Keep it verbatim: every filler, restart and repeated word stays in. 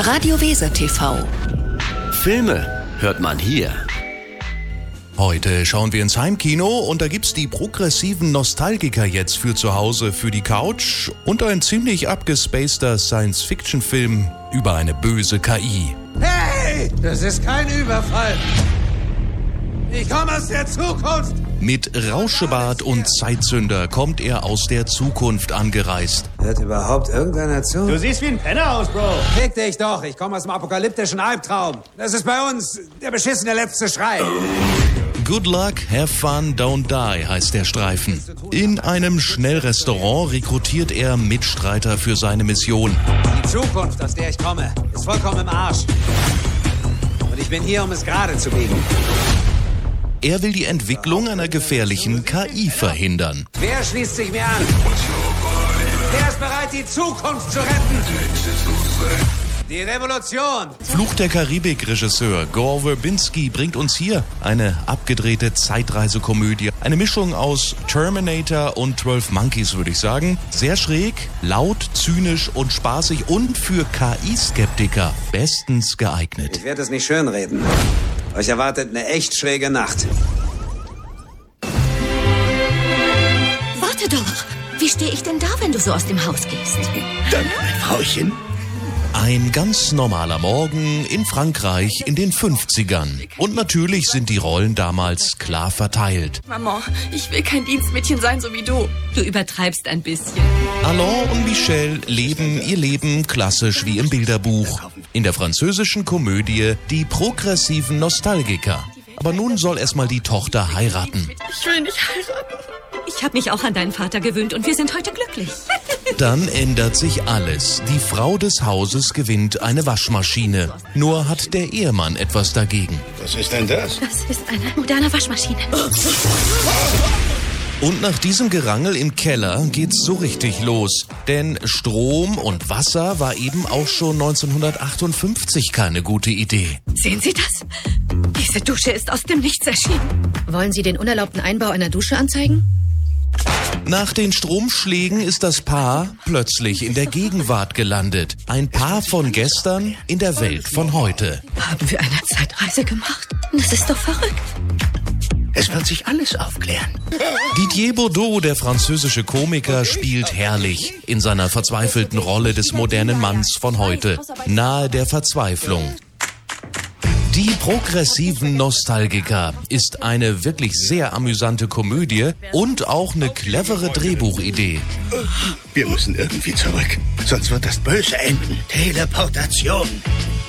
Radio Weser T V. Filme hört man hier. Heute schauen wir ins Heimkino und da gibt's die progressiven Nostalgiker jetzt für zu Hause, für die Couch und ein ziemlich abgespaceter Science-Fiction-Film über eine böse K I. Hey, das ist kein Überfall. Ich komme aus der Zukunft. Mit Rauschebart und Zeitzünder kommt er aus der Zukunft angereist. Hört überhaupt irgendeiner zu? Du siehst wie ein Penner aus, Bro. Fick dich doch, ich komme aus dem apokalyptischen Albtraum. Das ist bei uns der beschissene letzte Schrei. Good luck, have fun, don't die heißt der Streifen. In einem Schnellrestaurant rekrutiert er Mitstreiter für seine Mission. Die Zukunft, aus der ich komme, ist vollkommen im Arsch. Und ich bin hier, um es gerade zu biegen. Er will die Entwicklung einer gefährlichen K I verhindern. Wer schließt sich mir an? Wer ist bereit, die Zukunft zu retten? Die Revolution! Fluch der Karibik-Regisseur Gore Verbinski bringt uns hier eine abgedrehte Zeitreisekomödie. Eine Mischung aus Terminator und zwölf Monkeys, würde ich sagen. Sehr schräg, laut, zynisch und spaßig und für K I-Skeptiker bestens geeignet. Ich werde es nicht schönreden. Euch erwartet eine echt schräge Nacht. Warte doch. Wie stehe ich denn da, wenn du so aus dem Haus gehst? Danke, mein Frauchen. Ein ganz normaler Morgen in Frankreich in den fünfzigern. Und natürlich sind die Rollen damals klar verteilt. Maman, ich will kein Dienstmädchen sein, so wie du. Du übertreibst ein bisschen. Alain und Michel leben ihr Leben klassisch wie im Bilderbuch. In der französischen Komödie Die progressiven Nostalgiker. Aber nun soll erstmal die Tochter heiraten. Ich will nicht heiraten. Ich habe mich auch an deinen Vater gewöhnt und wir sind heute glücklich. Dann ändert sich alles. Die Frau des Hauses gewinnt eine Waschmaschine. Nur hat der Ehemann etwas dagegen. Was ist denn das? Das ist eine moderne Waschmaschine. Und nach diesem Gerangel im Keller geht's so richtig los. Denn Strom und Wasser war eben auch schon neunzehnhundertachtundfünfzig keine gute Idee. Sehen Sie das? Diese Dusche ist aus dem Nichts erschienen. Wollen Sie den unerlaubten Einbau einer Dusche anzeigen? Nach den Stromschlägen ist das Paar plötzlich in der Gegenwart gelandet. Ein Paar von gestern in der Welt von heute. Haben wir eine Zeitreise gemacht? Das ist doch verrückt. Es wird sich alles aufklären. Didier Bourdon, der französische Komiker, spielt herrlich in seiner verzweifelten Rolle des modernen Manns von heute, nahe der Verzweiflung. Die progressiven Nostalgiker ist eine wirklich sehr amüsante Komödie und auch eine clevere Drehbuchidee. Wir müssen irgendwie zurück, sonst wird das böse enden. Teleportation.